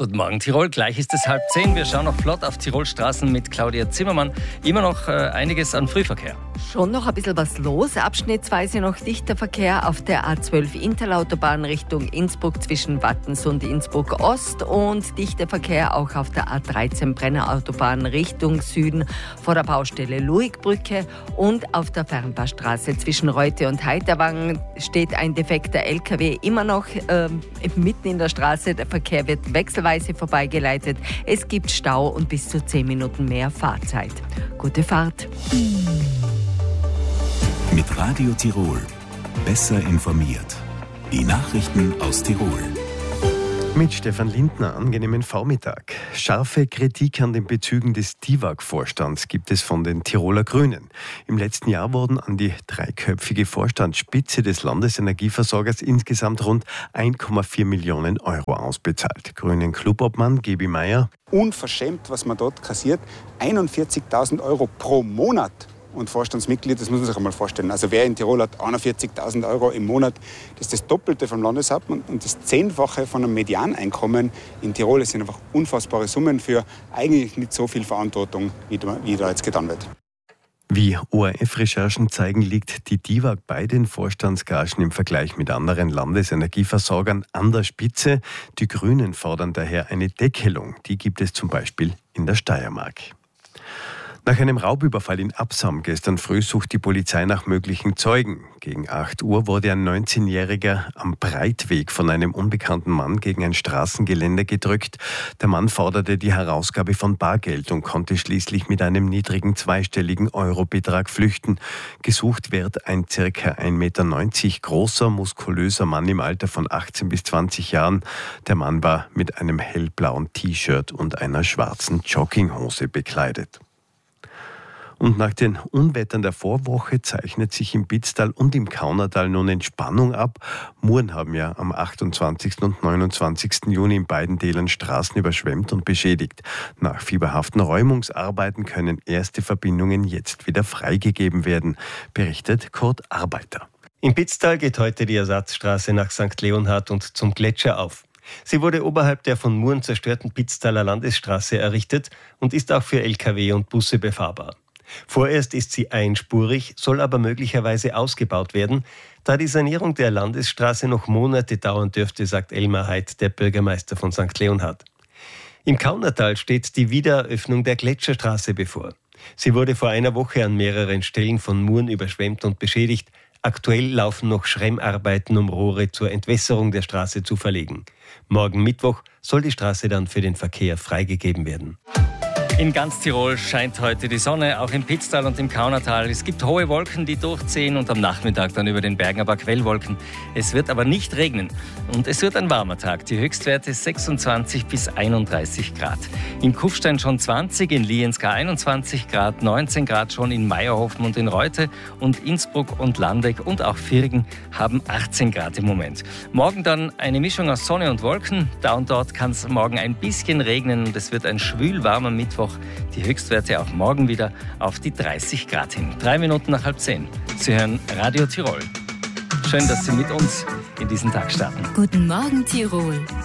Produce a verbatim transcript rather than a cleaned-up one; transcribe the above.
Guten Morgen Tirol, gleich ist es halb zehn. Wir schauen noch flott auf Tirolstraßen mit Claudia Zimmermann. Immer noch äh, einiges an Frühverkehr. Schon noch ein bisschen was los. Abschnittsweise noch dichter Verkehr auf der A zwölf Interlautobahn Richtung Innsbruck zwischen Wattens und Innsbruck Ost und dichter Verkehr auch auf der A dreizehn Brennerautobahn Richtung Süden vor der Baustelle Luigbrücke und auf der Fernbahnstraße zwischen Reute und Heiterwang steht ein defekter L K W immer noch äh, mitten in der Straße. Der Verkehr wird wechselweise vorbeigeleitet. Es gibt Stau und bis zu zehn Minuten mehr Fahrzeit. Gute Fahrt. Mit Radio Tirol. Besser informiert. Die Nachrichten aus Tirol. Mit Stefan Lindner, angenehmen Vormittag. Scharfe Kritik an den Bezügen des D I W A G-Vorstands gibt es von den Tiroler Grünen. Im letzten Jahr wurden an die dreiköpfige Vorstandsspitze des Landesenergieversorgers insgesamt rund eins Komma vier Millionen Euro ausbezahlt. Grünen Clubobmann Gebi Meier. Unverschämt, was man dort kassiert. einundvierzigtausend Euro pro Monat. Und Vorstandsmitglied, das muss man sich einmal vorstellen. Also wer in Tirol hat einundvierzigtausend Euro im Monat, das ist das Doppelte vom Landeshauptmann und das Zehnfache von einem Medianeinkommen in Tirol. Das sind einfach unfassbare Summen für eigentlich nicht so viel Verantwortung, wie da, wie da jetzt getan wird. Wie O R F-Recherchen zeigen, liegt die D I W A G bei den Vorstandsgagen im Vergleich mit anderen Landesenergieversorgern an der Spitze. Die Grünen fordern daher eine Deckelung. Die gibt es zum Beispiel in der Steiermark. Nach einem Raubüberfall in Absam gestern früh sucht die Polizei nach möglichen Zeugen. Gegen acht Uhr wurde ein neunzehnjähriger am Breitweg von einem unbekannten Mann gegen ein Straßengeländer gedrückt. Der Mann forderte die Herausgabe von Bargeld und konnte schließlich mit einem niedrigen zweistelligen Eurobetrag flüchten. Gesucht wird ein ca. eins Komma neunzig Meter großer, muskulöser Mann im Alter von achtzehn bis zwanzig Jahren. Der Mann war mit einem hellblauen T-Shirt und einer schwarzen Jogginghose bekleidet. Und nach den Unwettern der Vorwoche zeichnet sich im Pitztal und im Kaunertal nun Entspannung ab. Muren haben ja am achtundzwanzigsten und neunundzwanzigsten Juni in beiden Tälern Straßen überschwemmt und beschädigt. Nach fieberhaften Räumungsarbeiten können erste Verbindungen jetzt wieder freigegeben werden, berichtet Kurt Arbeiter. Im Pitztal geht heute die Ersatzstraße nach Sankt Leonhard und zum Gletscher auf. Sie wurde oberhalb der von Muren zerstörten Pitztaler Landesstraße errichtet und ist auch für L K W und Busse befahrbar. Vorerst ist sie einspurig, soll aber möglicherweise ausgebaut werden, da die Sanierung der Landesstraße noch Monate dauern dürfte, sagt Elmar Heid, der Bürgermeister von Sankt Leonhard. Im Kaunertal steht die Wiedereröffnung der Gletscherstraße bevor. Sie wurde vor einer Woche an mehreren Stellen von Muren überschwemmt und beschädigt. Aktuell laufen noch Schremmarbeiten, um Rohre zur Entwässerung der Straße zu verlegen. Morgen Mittwoch soll die Straße dann für den Verkehr freigegeben werden. In ganz Tirol scheint heute die Sonne, auch im Pitztal und im Kaunertal. Es gibt hohe Wolken, die durchziehen und am Nachmittag dann über den Bergen aber Quellwolken. Es wird aber nicht regnen und es wird ein warmer Tag. Die Höchstwerte sechsundzwanzig bis einunddreißig Grad. In Kufstein schon zwanzig, in Lienska einundzwanzig Grad, neunzehn Grad schon in Meierhofen und in Reute und Innsbruck und Landeck und auch Virgen haben achtzehn Grad im Moment. Morgen dann eine Mischung aus Sonne und Wolken. Da und dort kann es morgen ein bisschen regnen und es wird ein schwül-warmer Mittwoch. Die Höchstwerte auch morgen wieder auf die dreißig Grad hin. Drei Minuten nach halb zehn. Sie hören Radio Tirol. Schön, dass Sie mit uns in diesen Tag starten. Guten Morgen Tirol.